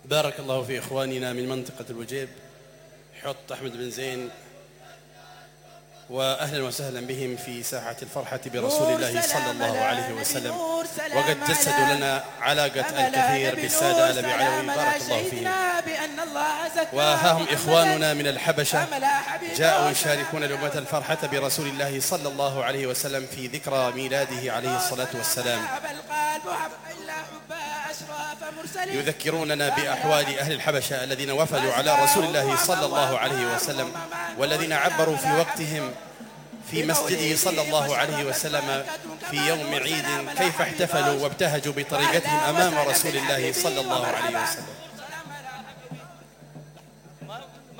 بارك الله في إخواننا من منطقة الوجيب حط أحمد بن زين، وأهلا وسهلا بهم في ساحة الفرحة برسول الله صلى الله عليه وسلم. وقد جسدوا لنا علاقة الكثير بالسادة آل بعلوي، بارك الله فيهم. وها هم إخواننا من الحبشة جاءوا يشاركون الأمة الفرحة برسول الله صلى الله عليه وسلم في ذكرى ميلاده عليه الصلاة والسلام، يذكروننا بأحوال أهل الحبشة الذين وفدوا على رسول الله صلى الله عليه وسلم، والذين عبروا في وقتهم في مسجده صلى الله عليه وسلم في يوم عيد كيف احتفلوا وابتهجوا بطريقتهم أمام رسول الله صلى الله عليه وسلم.